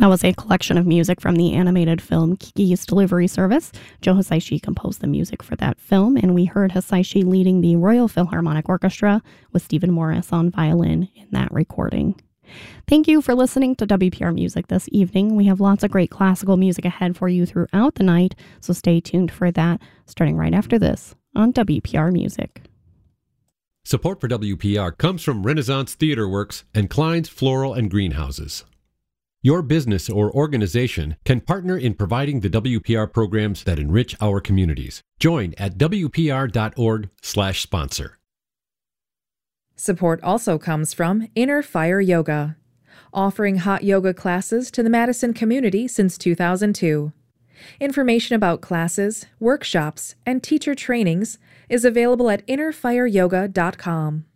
That was a collection of music from the animated film Kiki's Delivery Service. Joe Hisaishi composed the music for that film, and we heard Hisaishi leading the Royal Philharmonic Orchestra with Stephen Morris on violin in that recording. Thank you for listening to WPR Music this evening. We have lots of great classical music ahead for you throughout the night, so stay tuned for that, starting right after this on WPR Music. Support for WPR comes from Renaissance Theater Works and Klein's Floral and Greenhouses. Your business or organization can partner in providing the WPR programs that enrich our communities. Join at WPR.org/sponsor. Support also comes from Inner Fire Yoga, offering hot yoga classes to the Madison community since 2002. Information about classes, workshops, and teacher trainings is available at innerfireyoga.com.